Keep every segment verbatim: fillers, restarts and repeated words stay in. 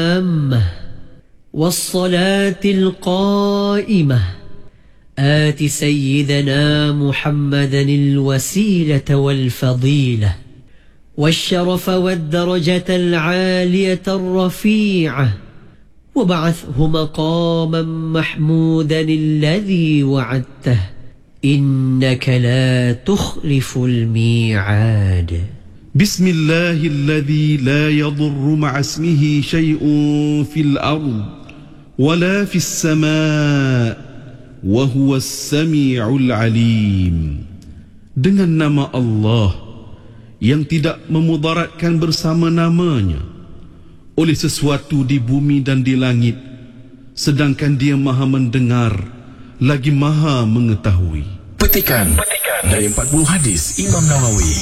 والصلاة القائمة آت سيدنا محمدا الوسيلة والفضيلة والشرف والدرجة العالية الرفيعة وابعثه مقاما محمودا الذي وعدته إنك لا تخلف الميعاد. بسم الله الذي لا يضر مع اسمه شيء في الأرض ولا في السماء وهو السميع العليم. Dengan nama Allah yang tidak memudaratkan bersama namanya oleh sesuatu di bumi dan di langit, sedangkan Dia Maha mendengar lagi Maha mengetahui. Petikan dari empat puluh hadis Imam Nawawi.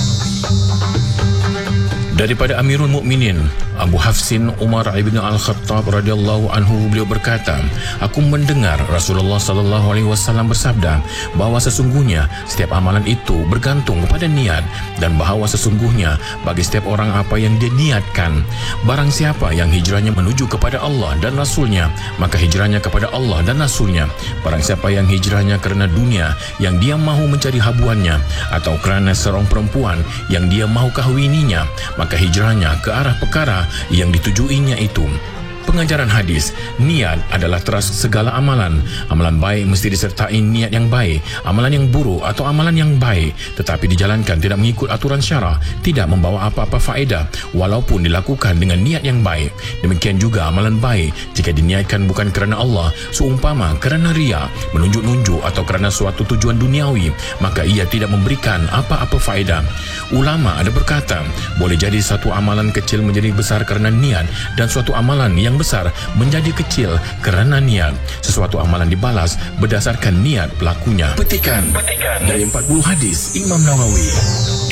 Daripada Amirul Mukminin Abu Hafsin Umar ibn Al-Khattab radhiyallahu anhu, beliau berkata, aku mendengar Rasulullah sallallahu alaihi wasallam bersabda bahawa sesungguhnya setiap amalan itu bergantung kepada niat, dan bahawa sesungguhnya bagi setiap orang apa yang dia niatkan. Barang siapa yang hijrahnya menuju kepada Allah dan Rasulnya, maka hijrahnya kepada Allah dan Rasulnya. Barang siapa yang hijrahnya kerana dunia yang dia mahu mencari habuannya, atau kerana seorang perempuan yang dia mahu kahwininya, maka hijrahnya ke arah perkara yang ditujuinya itu. Pengajaran hadis, niat adalah teras segala amalan. Amalan baik mesti disertai niat yang baik. Amalan yang buruk atau amalan yang baik tetapi dijalankan tidak mengikut aturan syara, tidak membawa apa-apa faedah walaupun dilakukan dengan niat yang baik. Demikian juga amalan baik jika diniatkan bukan kerana Allah, seumpama kerana riya, menunjuk-nunjuk atau kerana suatu tujuan duniawi, maka ia tidak memberikan apa-apa faedah. Ulama ada berkata, boleh jadi satu amalan kecil menjadi besar kerana niat, dan suatu amalan yang besar menjadi kecil kerana niat. Sesuatu amalan dibalas berdasarkan niat pelakunya. Petikan dari empat puluh hadis Imam Nawawi.